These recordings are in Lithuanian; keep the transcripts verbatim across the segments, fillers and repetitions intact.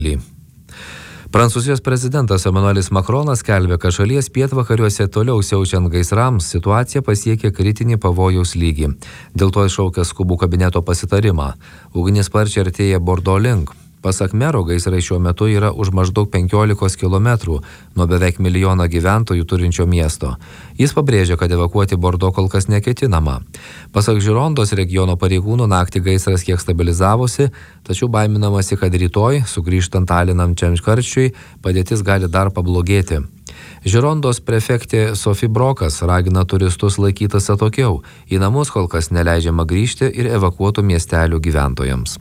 Prancūzijos prezidentas Emmanuelis Macronas skelbia, kad šalies pietvakariuose toliau siaučiant gaisrams situacija pasiekė kritinį pavojaus lygį. Dėl to iššaukė skubų kabineto pasitarimą. Ugnis sparčiai artėja Bordo link. Pasak mero, gaisrai šiuo metu yra už maždaug penkiolikos kilometrų nuo beveik milijoną gyventojų turinčio miesto. Jis pabrėžia, kad evakuoti Bordo kol kas neketinama. Pasak Žirondos regiono pareigūnų naktį gaisras kiek stabilizavosi, tačiau baiminamasi, kad rytoj, sugrįžtant alinančiam karščiui, padėtis gali dar pablogėti. Žirondos prefektė Sophie Brokas ragina turistus laikytis atokiau. Į namus kol kas neleidžiama grįžti ir evakuotų miestelių gyventojams.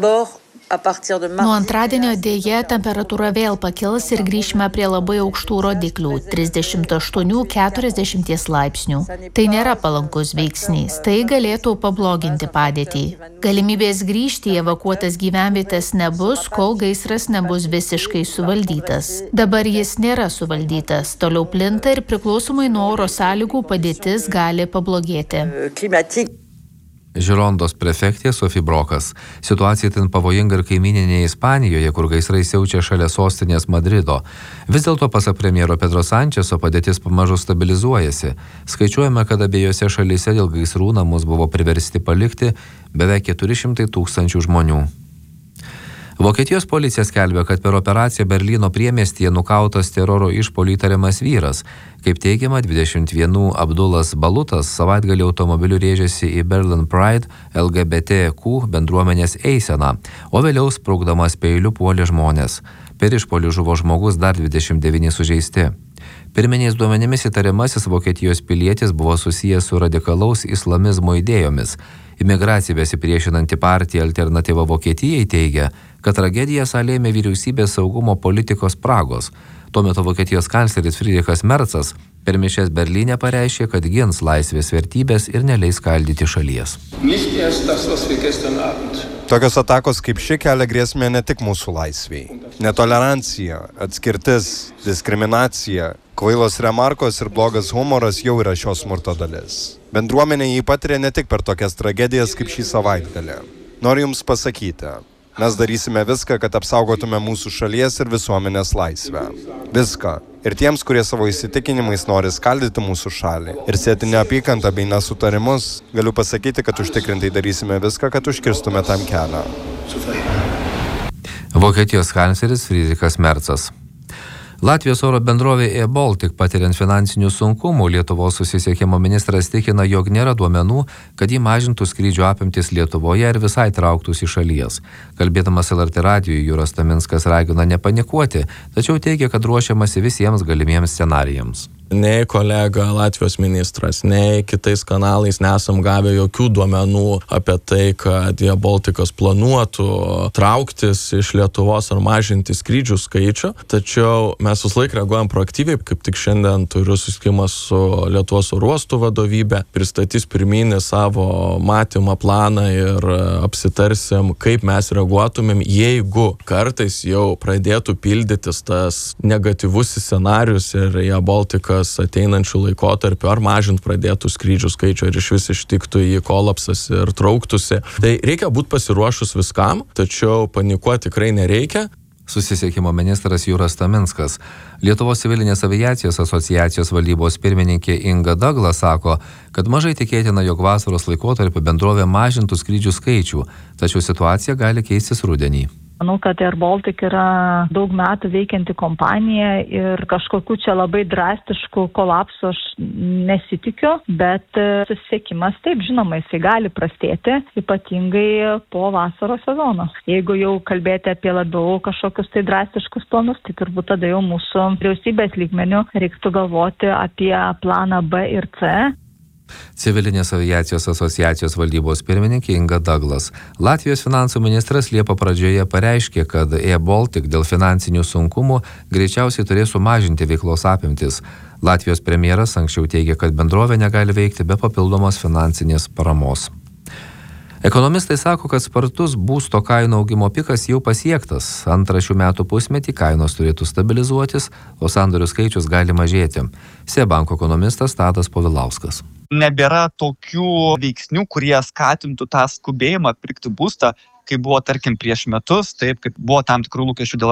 Nuo antradienio dėje temperatūra vėl pakils ir grįžime prie labai aukštų rodiklių – trisdešimt aštuoni keturiasdešimt laipsnių. Tai nėra palankus veiksnys, tai galėtų pabloginti padėtį. Galimybės grįžti į evakuotas gyvenvietės nebus, kol gaisras nebus visiškai suvaldytas. Dabar jis nėra suvaldytas, toliau plinta ir priklausomai nuo oro sąlygų padėtis gali pablogėti. Žirondos prefektė Sophie Brokas. Situacija tin pavojinga ir kaimyninėje Ispanijoje, kur gaisrai siaučia šalia sostinės Madrido. Vis dėlto, pasak premjero Pedro Sančeso, padėtis pamažu stabilizuojasi. Skaičiuojame, kad abiejose šalyse dėl gaisrų namus buvo priversti palikti beveik keturi šimtai tūkstančių žmonių. Vokietijos policija skelbia, kad per operaciją Berlyno priemiestyje nukautas teroro išpuolį įtariamas vyras. Kaip teigiama, dvidešimt vienerių Abdulas Balutas savaitgalį automobiliu rėžėsi į Berlin Pride L G B T Q bendruomenės eiseną, o vėliau sprukdamas peiliu puolė žmonės. Per išpuolį žuvo žmogus, dar dvidešimt devyni sužeisti. Pirminiais duomenimis įtariamasis Vokietijos pilietis buvo susijęs su radikalaus islamizmo idėjomis. Imigracija besipriešinanti partija Alternatyva Vokietijai teigia, kad tragediją lėmė vyriausybės saugumo politikos spragos. Tuo metu Vokietijos kancleris Friedrichas Merzas per mišias Berlyne pareiškė, kad gins laisvės vertybės ir neleis skaldyti šalies. Tokios atakos kaip ši kelia grėsmę ne tik mūsų laisviai. Netolerancija, atskirtis, diskriminacija, kvailos remarkos ir blogas humoras jau yra šios smurto dalis. Bendruomenė jį patiria ne tik per tokias tragedijas kaip šį savaitgalį. Noriu Jums pasakyti, mes darysime viską, kad apsaugotume mūsų šalies ir visuomenės laisvę. Viską. Ir tiems, kurie savo įsitikinimais nori skaldyti mūsų šalį ir sėti neapykantą bei nesutarimus, galiu pasakyti, kad užtikrintai darysime viską, kad užkirstume tam kelią. Vokietijos kancleris Friedrichas Merzas. Latvijos oro bendrovė airBaltic patiriant finansinių sunkumų, Lietuvos susisiekimo ministras tikina, jog nėra duomenų, kad jį mažintų skrydžių apimtis Lietuvoje ir visai trauktųsi iš šalies. Kalbėdamas L R T radijui, Juras Taminskas ragina nepanikuoti, tačiau teigia, kad ruošiamasi visiems galimiems scenarijams. Nei kolega Latvijos ministras, nei kitais kanalais nesam gavę jokių duomenų apie tai, kad airBalticas planuotų trauktis iš Lietuvos ar mažinti skrydžių skaičių. Tačiau mes vis laik reaguojam proaktyviai, kaip tik šiandien turiu susitikimą su Lietuvos oro uostų vadovybė, pristatys pirminį savo matymą planą ir apsitarsim, kaip mes reaguotumėm, jeigu kartais jau pradėtų pildytis tas negatyvus scenarius ir airBalticas ateinančių laikotarpių ar mažint pradėtų skrydžių skaičių ir iš vis ištiktų į kolapsas ir trauktųsi. Tai reikia būti pasiruošus viskam, tačiau panikuoti tikrai nereikia. Susisiekimo ministras Juras Taminskas. Lietuvos civilinės aviacijos asociacijos valdybos pirmininkė Inga Douglas sako, kad mažai tikėtina, jog vasaros laikotarpiu bendrovė mažintų skrydžių skaičių, tačiau situacija gali keistis rudenį. Manau, kad airBaltic yra daug metų veikianti kompanija ir kažkokių čia labai drastiškų kolapsų aš nesitikiu, bet susisiekimas taip, žinoma, jisai gali prastėti, ypatingai po vasaros sezono. Jeigu jau kalbėti apie labiau kažkokius tai drastiškus planus, tai turbūt tada jau mūsų vyriausybės lygmenių reiktų galvoti apie planą B ir C. Civilinės aviacijos asociacijos valdybos pirmininkė Inga Douglas. Latvijos finansų ministras Liepos pradžioje pareiškė, kad airBaltic dėl finansinių sunkumų greičiausiai turės sumažinti veiklos apimtis. Latvijos premjeras anksčiau teigė, kad bendrovė negali veikti be papildomos finansinės paramos. Ekonomistai sako, kad spartus būsto kainų augimo pikas jau pasiektas. Antrą šių metų pusmetį kainos turėtų stabilizuotis, o sandorių skaičius gali mažėti. S E B banko ekonomistas Tadas Povilauskas. Nebėra tokių veiksnių, kurie skatintų tą skubėjimą pirkti būstą, kaip buvo, tarkim, prieš metus, taip, kaip buvo tam tikrų lūkesčių dėl